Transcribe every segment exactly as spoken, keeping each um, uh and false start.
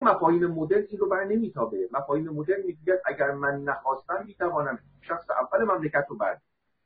مفاهیم مدرن این رو بر نمیتابه. مفاهیم مدرن میگه اگر من نخواستم میتوانم شخص اول مملکت رو بر.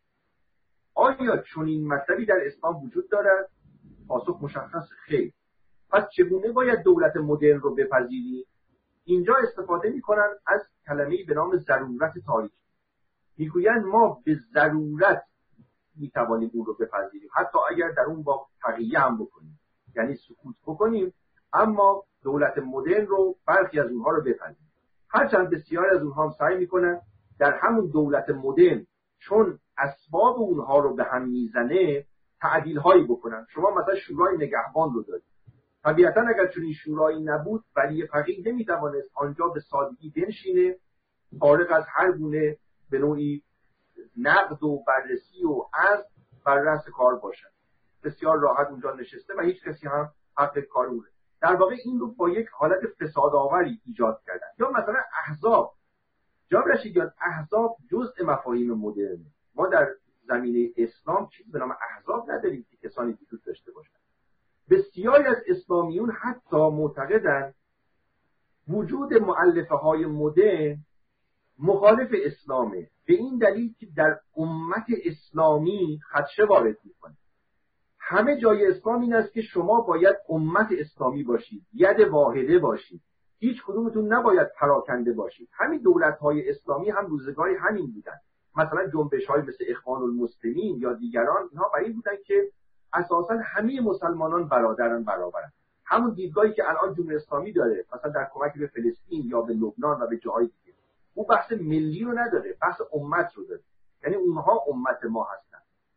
آیا چون این مطلبی در اسلام وجود دارد؟ پاسخ مشخص خیر. پس چگونه باید دولت مدرن رو بپذیریم؟ اینجا استفاده میکنن از کلمه‌ای به نام ضرورت تاریخی. میگویند ما به ضرورت میتوانیم اون رو بپذیریم، حتی اگر در اون با تقیه هم بکنیم، یعنی سکوت بکنیم، اما دولت مدرن رو برخی از اونها رو بپذیریم. هرچند بسیار از اونها هم سعی میکنن در همون دولت مدرن چون اسباب اونها رو به هم میزنه تعدیل هایی بکنن. شما مثلا شورای نگهبان رو دارید. طبیعتا اگر چون این شورایی نبود ولی فقیه نمیتوانست آنجا به سادگی بنشینه، فارغ از هر گونه به نوعی نقد و بررسی و عرض بر رأس کار باشد. بسیار راحت اونجا نشسته و هیچ کسی هم حق کار اونه. در واقع این رو با یک حالت فسادآوری ایجاد کردن. یا مثلا احزاب، جناب رشیدیان، احزاب جزء مفاهیم مدرنه. ما در زمینه اسلام چیزی به نام احزاب نداریم که کسانی وجود داشته باشند. بسیاری از اسلامیون حتی معتقدند وجود مؤلفه های مدرن مخالف اسلامه، به این دلیل که در امت اسلامی خدشه وارد میکنه. همه جای اسلام این است که شما باید امت اسلامی باشید، ید واحده باشید، هیچ کدومتون نباید پراکنده باشید. همین دولت‌های اسلامی هم روزگاری همین بودن. مثلا جنبش‌های مثل اخوان المسلمین یا دیگران، اینها برای این بودن که اساساً همه مسلمانان برادرن، برابرن. همون دیدگاهی که الان جمهوری اسلامی داره، مثلا در کمک به فلسطین یا به لبنان و به جاهای دیگه، اون بحث ملی رو نداره، بحث امت رو داره. یعنی اونها امت ما هستن.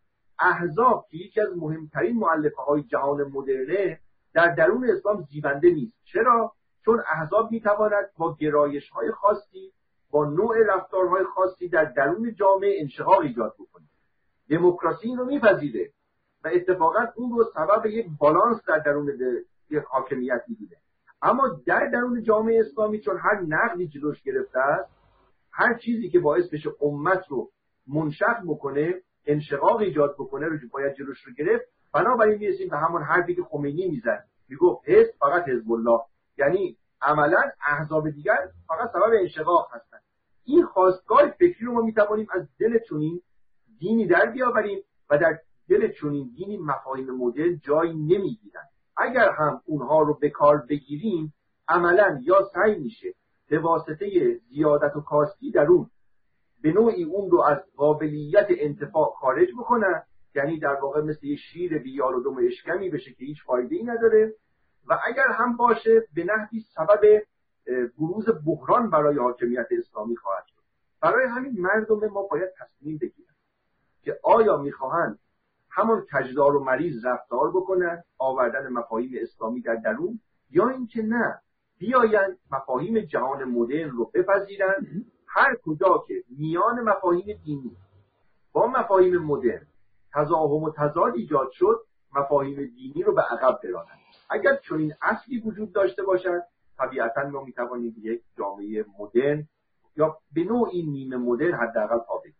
احزاب که یکی از مهمترین مؤلفه‌های جهان مدرنه در درون اسلام زیبنده نیست. چرا؟ چون احزاب میتواند با گرایش‌های خاصی، با نوع رفتارهای خاصی در درون جامعه انشقاق ایجاد بکنه. دموکراسی این رو میپذیره و اتفاقا اون رو سبب یک بالانس در درون یک حاکمیت میدونه. اما در درون جامعه اسلامی چون هر نقدی جلوش گرفته است، هر چیزی که باعث بشه امت رو منشق بکنه، انشقاق ایجاد بکنه رو باید جلوش رو گرفت. بنابراین میرسیم به همون حرفی که خمینی میزن، میگفت حزب فقط حزب الله، یعنی عملا احزاب دیگر فقط سبب انشقاق هستن. این خواستگاه فکری رو ما میتوانیم از دل چنین دینی در بیاوریم و در دل چنین دینی مفاهیم مدرن جایی نمیگیرن. اگر هم اونها رو به کار بگیریم، عملا یا سعی میشه به واسطه زیادت و کاستی در اون به نوعی اون رو از قابلیت انتفاع خارج بکنن، یعنی در واقع مثل یه شیر بیال و دم اشکمی بشه که هیچ فایده‌ای نداره، و اگر هم باشه به نحوی سبب بروز بحران برای حاکمیت اسلامی خواهد شد. برای همین مردم ما باید تصمیم بگیرن که آیا میخواهند همون کجدار و مریض رفتار بکنن، آوردن مفاهیم اسلامی در درون، یا اینکه نه بیاین مفاهیم جهان مدرن رو بپذیرن. هر کجا که میان مفاهیم دینی با مفاهیم مدرن تضاهم و تضاد ایجاد شد، مفاهیم دینی رو به عقب برانند. اگر چنین اصلی وجود داشته باشد، طبیعتاً ما میتوانیم یک جامعه مدرن یا به نوعی نیمه مدرن حداقل پا بگیریم.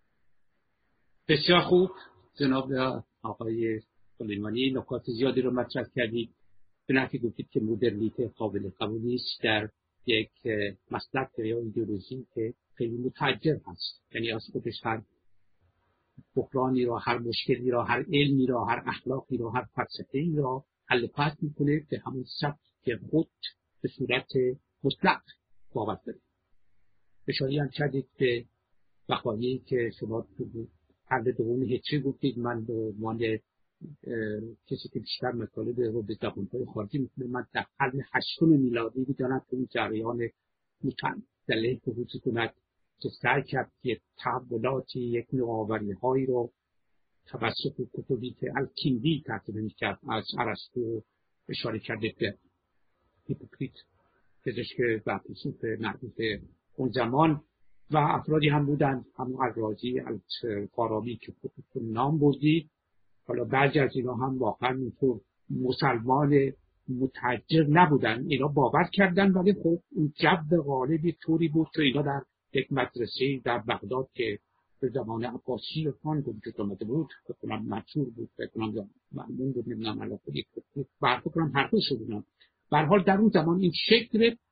بسیار خوب جناب آقای سلیمانی، نکات زیادی رو مطرح کردید. به نحوی گفتید که مدرنیته قابل قبول نیست در یک مسلک یا ایدئولوژی که خیلی متعجب هست، یعنی از خودش هر بحرانی را، هر مشکلی را، هر علمی را، هر اخلاقی را، هر فلسفه‌ای را حل پس میکنه که همون سبک خود به صورت مطلق باور داره. اشاره هم کردید که وقایعی که شما تو قرن دوم هجری گفتید، من به عنوان کسی که بیشتر مطالب رو به زبان‌های خارجی می‌خونه، من در قرن هشتم میلادی می‌دانم که این جریان متعدله که وجود کند که سعی کرد که تحولاتی، یک نوآوری‌هایی رو توسط کتبی که الکیندی ترجمه می‌کرد از ارسطو، اشاره کرده به هیپوکریت پزشک و فیلسوف معروف اون زمان، و افرادی هم بودند، همون الرازی، الفارابی که خودتون نام بردید. حالا بعضی از اینا هم واقعا اینطور مسلمان متحجر نبودن، اینا باور کردن، ولی خب اون جو غالبی طوری بود که اینا در یک مدرسه در بغداد که به زمان عباسی خان وجود آمده بود، بکنم مشهور بود، بکنم معلوم بود، نمیدونم الان خودی برخود کنم هر دو شدونم. به هر حال در اون زمان این شکل